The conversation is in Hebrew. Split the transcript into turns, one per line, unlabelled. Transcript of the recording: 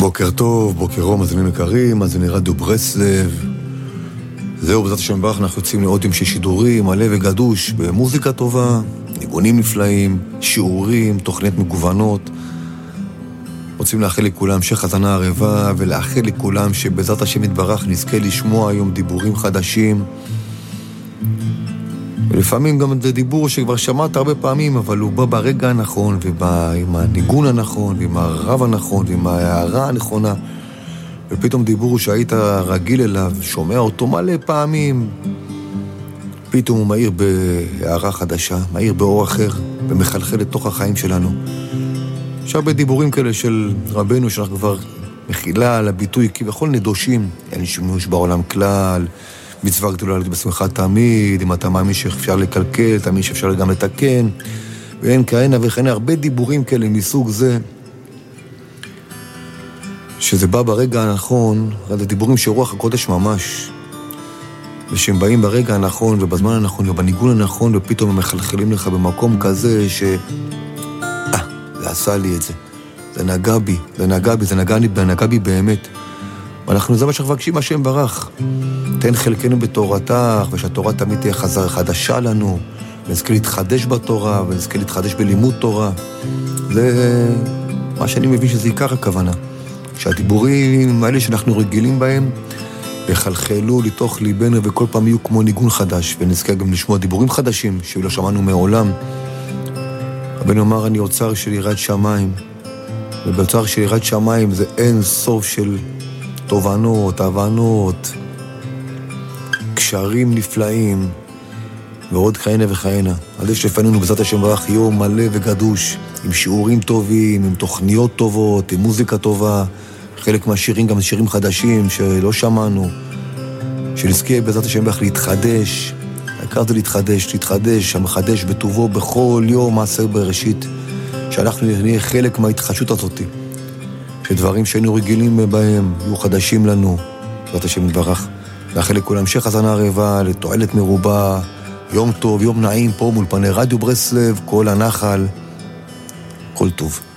בוקר טוב, בוקר אור, מאזינים יקרים, מאזיני רדיו ברסלב. זהו, בעזרת השם ברך, אנחנו יוצאים לעוד יום של שידורים, מלא וגדוש, במוזיקה טובה, ניגונים נפלאים, שיעורים, תוכניות מגוונות. רוצים לאחל לכולם המשך האזנה ערבה, ולאחל לכולם שבעזרת השם יתברך נזכה לשמוע היום דיבורים חדשים. ולפעמים גם זה דיבור שכבר שמעת הרבה פעמים, אבל הוא בא ברגע הנכון, ובא עם הניגון הנכון, ועם הרב הנכון, ועם ההערה הנכונה. ופתאום דיבור שהיית רגיל אליו, שומע אותו מלא פעמים, פתאום הוא מהיר בהערה חדשה, מהיר באור אחר, ומחלחל לתוך החיים שלנו. יש הרבה דיבורים כאלה של רבנו, שאנחנו כבר מכילה על הביטוי, כביכול נדושים, אין שימוש בעולם כלל, מצווה גדולה בשמחה תמיד, אם אתה מאמין שאפשר לקלקל, תאמין שאפשר גם לתקן, ואין כהנה וכהנה, הרבה דיבורים כאלה מסוג זה, שזה בא ברגע הנכון, זה דיבורים שרוח הקודש ממש, ושהם באים ברגע הנכון, ובזמן הנכון, ובניגון הנכון, ופתאום הם מחלחלים לך במקום כזה, זה עשה לי את זה, זה נגע בי, זה נגע בי באמת. ואנחנו זה מה שאנחנו מבקשים השם ברך. תן חלקנו בתורתך, ושהתורה תמיד תהיה חדשה לנו, ונזכה להתחדש בתורה, ונזכה להתחדש בלימוד תורה. זה מה שאני מבין שזה עיקר הכוונה. שהדיבורים האלה שאנחנו רגילים בהם, יחלחלו לתוך ליבנו, וכל פעם יהיו כמו ניגון חדש, ונזכה גם לשמוע דיבורים חדשים, שלא שמענו מעולם. רבנו אמר, אני אוצר של יראת שמיים, ובאוצר של יראת שמיים זה אין סוף של תובנות, הבנות, קשרים נפלאים, ועוד כהנה וכהנה. אז יש לפנינו בעזרת השם ברך יום מלא וגדוש, עם שיעורים טובים, עם תוכניות טובות, עם מוזיקה טובה, חלק מהשירים גם שירים חדשים שלא שמענו, שנזכה בעזרת השם ברך להתחדש. העיקר זה להתחדש, המחדש בטובו בכל יום מעשר בראשית, שאנחנו נהיה חלק מההתחדשות הזאת, שדברים שהיינו רגילים בהם יהיו חדשים לנו, בעזרת השם יתברך. לאחל לכולם המשך האזנה ערבה, לתועלת מרובה, יום טוב, יום נעים פה מול פני רדיו ברסלב, כל הנחל, כל טוב.